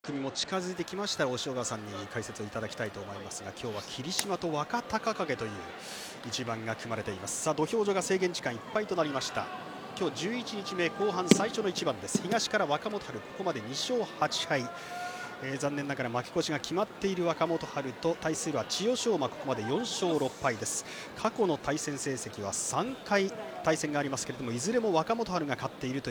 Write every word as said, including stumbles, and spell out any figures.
組も近づいてきましたら押尾川さんに解説をいただきたいと思いますが、今日は霧島と若隆景という一番が組まれています。さあ土俵上が制限時間いっぱいとなりました。今日じゅういちにちめ後半最初の一番です。東から若元春、ここまでにしょうはちはい、えー、残念ながら負け越しが決まっている若元春と対するは千代翔馬、ここまでよんしょうろっぱいです。過去の対戦成績はさんかい対戦がありますけれども、いずれも若元春が勝っているという